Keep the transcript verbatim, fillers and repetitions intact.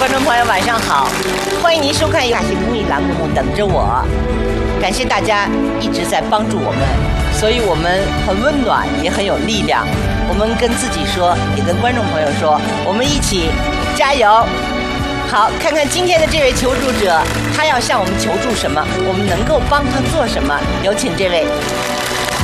观众朋友，晚上好！欢迎您收看《亚星公益栏目》等着我。感谢大家一直在帮助我们，所以我们很温暖，也很有力量。我们跟自己说，也跟观众朋友说，我们一起加油！好，看看今天的这位求助者，他要向我们求助什么，我们能够帮他做什么？有请这位。